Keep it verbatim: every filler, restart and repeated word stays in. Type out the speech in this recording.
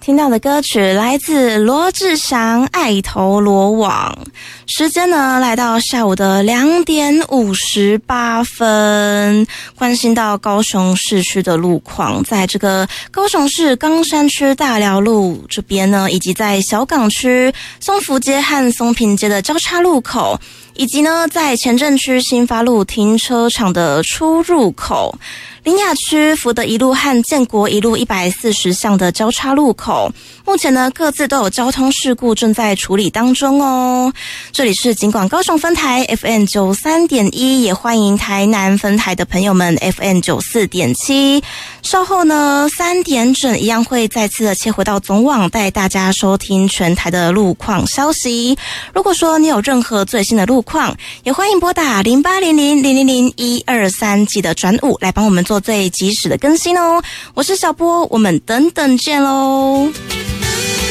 听到的歌曲来自罗志祥《爱投罗网》，时间呢来到下午的两点五十八分。关心到高雄市区的路况，在这个高雄市冈山区大寮路这边呢，以及在小港区松福街和松平街的交叉路口，以及呢在前镇区新发路停车场的出入口，苓雅区福德一路和建国一路一百四十巷的交叉路口，目前呢各自都有交通事故正在处理当中哦。这里是警广高雄分台 F M 九十三点一， 也欢迎台南分台的朋友们 F M 九十四点七。稍后呢三点整一样会再次的切回到总网，带大家收听全台的路况消息。如果说你有任何最新的路况，也欢迎拨打零八零零零零零一二三，记得转五来帮我们做最及时的更新哦。我是小波，我们等等见喽。